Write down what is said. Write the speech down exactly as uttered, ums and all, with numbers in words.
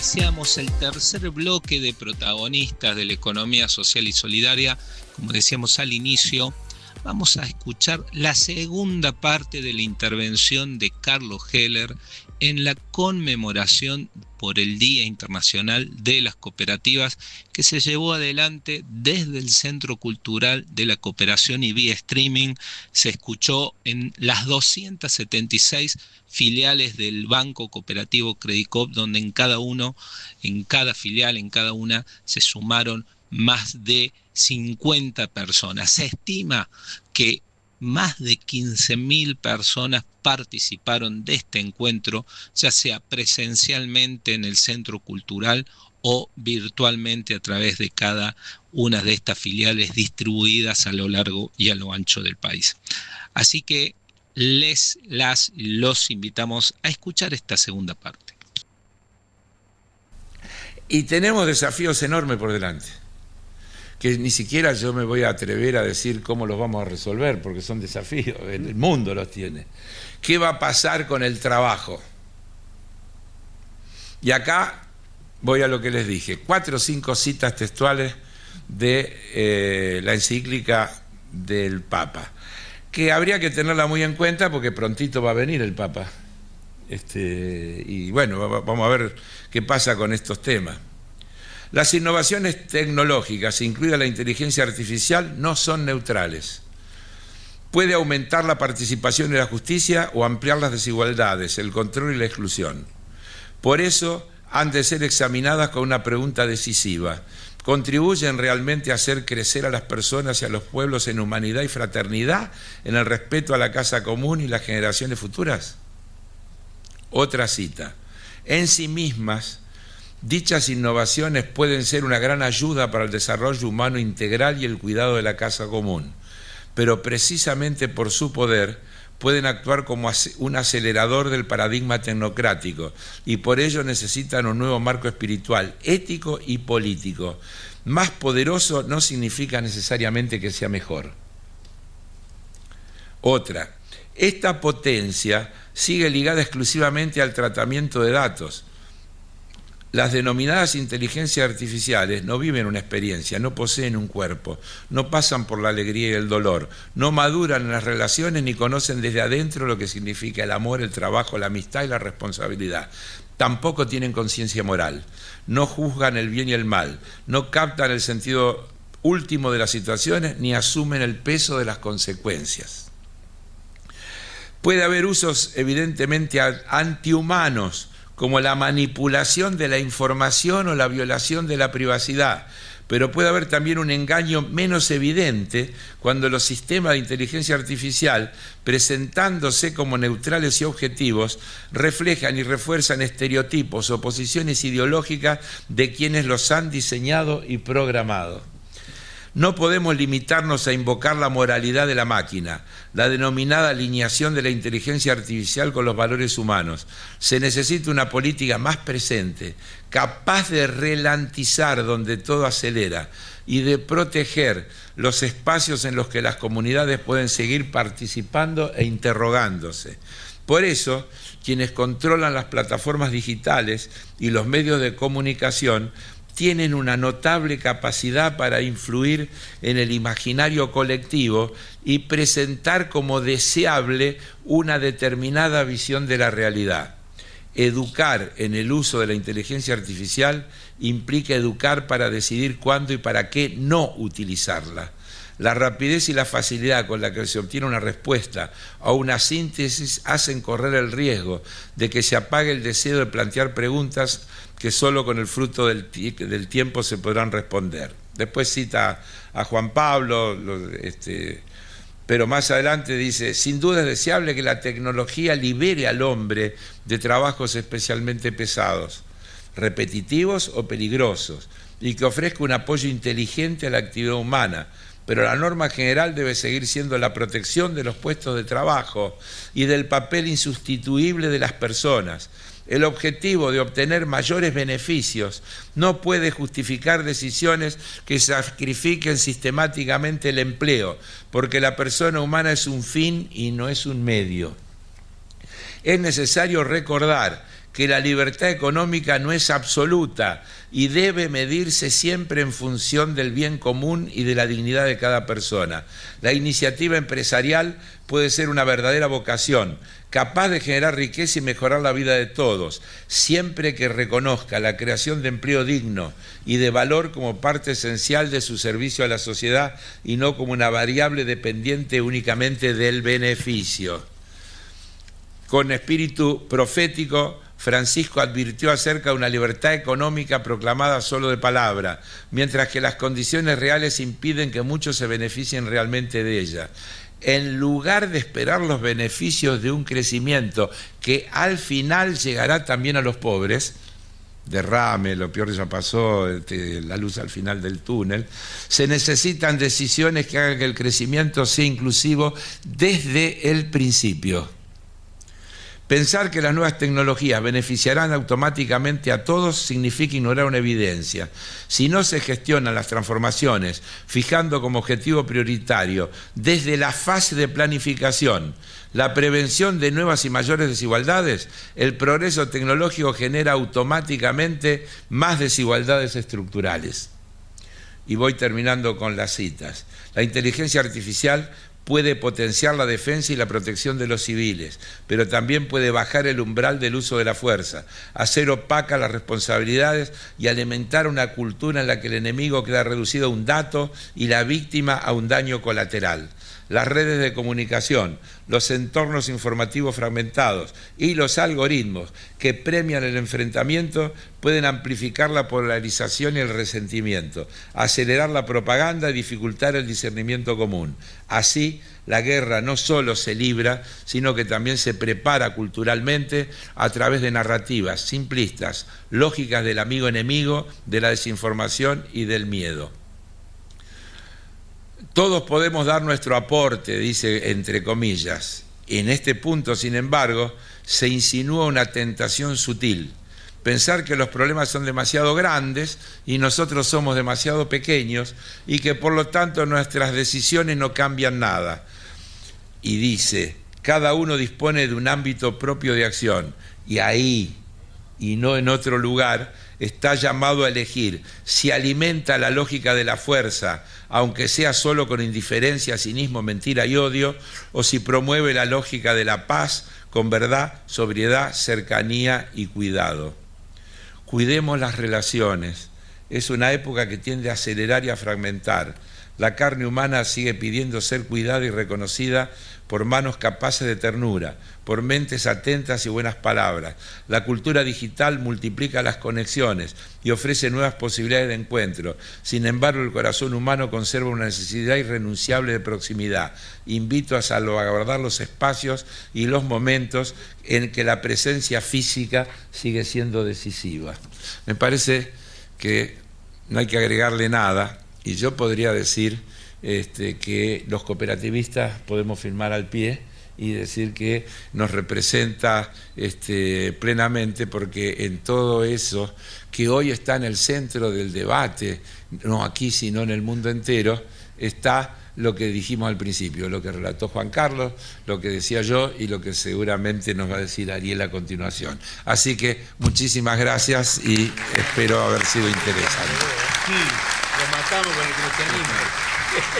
iniciamos el tercer bloque de protagonistas de la economía social y solidaria. Como decíamos al inicio, vamos a escuchar la segunda parte de la intervención de Carlos Heller en la conmemoración por el Día Internacional de las Cooperativas, que se llevó adelante desde el Centro Cultural de la Cooperación y vía streaming. Se escuchó en las doscientas setenta y seis filiales del Banco Cooperativo Credicop, donde en cada uno, en cada filial, en cada una, se sumaron más de cincuenta personas. Se estima que más de quince mil personas participaron de este encuentro, ya sea presencialmente en el Centro Cultural o virtualmente a través de cada una de estas filiales distribuidas a lo largo y a lo ancho del país. Así que les, las, los invitamos a escuchar esta segunda parte. Y tenemos desafíos enormes por delante, que ni siquiera yo me voy a atrever a decir cómo los vamos a resolver, porque son desafíos, el mundo los tiene. ¿Qué va a pasar con el trabajo? Y acá voy a lo que les dije, cuatro o cinco citas textuales de eh, la encíclica del Papa, que habría que tenerla muy en cuenta porque prontito va a venir el Papa. Este, y bueno, vamos a ver qué pasa con estos temas. Las innovaciones tecnológicas, incluida la inteligencia artificial, no son neutrales. Puede aumentar la participación en la justicia o ampliar las desigualdades, el control y la exclusión. Por eso han de ser examinadas con una pregunta decisiva. ¿Contribuyen realmente a hacer crecer a las personas y a los pueblos en humanidad y fraternidad, en el respeto a la casa común y las generaciones futuras? Otra cita. En sí mismas, dichas innovaciones pueden ser una gran ayuda para el desarrollo humano integral y el cuidado de la casa común, pero precisamente por su poder pueden actuar como un acelerador del paradigma tecnocrático y por ello necesitan un nuevo marco espiritual, ético y político. Más poderoso no significa necesariamente que sea mejor. Otra, esta potencia sigue ligada exclusivamente al tratamiento de datos. Las denominadas inteligencias artificiales no viven una experiencia, no poseen un cuerpo, no pasan por la alegría y el dolor, no maduran en las relaciones ni conocen desde adentro lo que significa el amor, el trabajo, la amistad y la responsabilidad. Tampoco tienen conciencia moral, no juzgan el bien y el mal, no captan el sentido último de las situaciones ni asumen el peso de las consecuencias. Puede haber usos evidentemente antihumanos, como la manipulación de la información o la violación de la privacidad, pero puede haber también un engaño menos evidente cuando los sistemas de inteligencia artificial, presentándose como neutrales y objetivos, reflejan y refuerzan estereotipos o posiciones ideológicas de quienes los han diseñado y programado. No podemos limitarnos a invocar la moralidad de la máquina, la denominada alineación de la inteligencia artificial con los valores humanos. Se necesita una política más presente, capaz de ralentizar donde todo acelera y de proteger los espacios en los que las comunidades pueden seguir participando e interrogándose. Por eso, quienes controlan las plataformas digitales y los medios de comunicación tienen una notable capacidad para influir en el imaginario colectivo y presentar como deseable una determinada visión de la realidad. Educar en el uso de la inteligencia artificial implica educar para decidir cuándo y para qué no utilizarla. La rapidez y la facilidad con la que se obtiene una respuesta o una síntesis hacen correr el riesgo de que se apague el deseo de plantear preguntas que solo con el fruto del, del tiempo se podrán responder. Después cita a Juan Pablo, lo, este, pero más adelante dice, sin duda es deseable que la tecnología libere al hombre de trabajos especialmente pesados, repetitivos o peligrosos, y que ofrezca un apoyo inteligente a la actividad humana, pero la norma general debe seguir siendo la protección de los puestos de trabajo y del papel insustituible de las personas. El objetivo de obtener mayores beneficios no puede justificar decisiones que sacrifiquen sistemáticamente el empleo, porque la persona humana es un fin y no es un medio. Es necesario recordar que la libertad económica no es absoluta y debe medirse siempre en función del bien común y de la dignidad de cada persona. La iniciativa empresarial puede ser una verdadera vocación, capaz de generar riqueza y mejorar la vida de todos, siempre que reconozca la creación de empleo digno y de valor como parte esencial de su servicio a la sociedad y no como una variable dependiente únicamente del beneficio. Con espíritu profético, Francisco advirtió acerca de una libertad económica proclamada solo de palabra, mientras que las condiciones reales impiden que muchos se beneficien realmente de ella. En lugar de esperar los beneficios de un crecimiento que al final llegará también a los pobres, derrame, lo peor ya pasó, este, la luz al final del túnel, se necesitan decisiones que hagan que el crecimiento sea inclusivo desde el principio. Pensar que las nuevas tecnologías beneficiarán automáticamente a todos significa ignorar una evidencia. Si no se gestionan las transformaciones, fijando como objetivo prioritario desde la fase de planificación la prevención de nuevas y mayores desigualdades, el progreso tecnológico genera automáticamente más desigualdades estructurales. Y voy terminando con las citas. La inteligencia artificial puede potenciar la defensa y la protección de los civiles, pero también puede bajar el umbral del uso de la fuerza, hacer opacas las responsabilidades y alimentar una cultura en la que el enemigo queda reducido a un dato y la víctima a un daño colateral. Las redes de comunicación, los entornos informativos fragmentados y los algoritmos que premian el enfrentamiento pueden amplificar la polarización y el resentimiento, acelerar la propaganda y dificultar el discernimiento común. Así, la guerra no solo se libra, sino que también se prepara culturalmente a través de narrativas simplistas, lógicas del amigo-enemigo, de la desinformación y del miedo. Todos podemos dar nuestro aporte, dice entre comillas. En este punto, sin embargo, se insinúa una tentación sutil. Pensar que los problemas son demasiado grandes y nosotros somos demasiado pequeños y que por lo tanto nuestras decisiones no cambian nada. Y dice, cada uno dispone de un ámbito propio de acción y ahí, y no en otro lugar, está llamado a elegir si alimenta la lógica de la fuerza, aunque sea solo con indiferencia, cinismo, mentira y odio, o si promueve la lógica de la paz con verdad, sobriedad, cercanía y cuidado. Cuidemos las relaciones. Es una época que tiende a acelerar y a fragmentar. La carne humana sigue pidiendo ser cuidada y reconocida por manos capaces de ternura, por mentes atentas y buenas palabras. La cultura digital multiplica las conexiones y ofrece nuevas posibilidades de encuentro. Sin embargo, el corazón humano conserva una necesidad irrenunciable de proximidad. Invito a salvaguardar los espacios y los momentos en que la presencia física sigue siendo decisiva. Me parece que no hay que agregarle nada. Y yo podría decir este, que los cooperativistas podemos firmar al pie y decir que nos representa este, plenamente, porque en todo eso que hoy está en el centro del debate, no aquí sino en el mundo entero, está lo que dijimos al principio, lo que relató Juan Carlos, lo que decía yo y lo que seguramente nos va a decir Ariel a continuación. Así que muchísimas gracias y espero haber sido interesante. Sí, lo matamos con el cristianismo.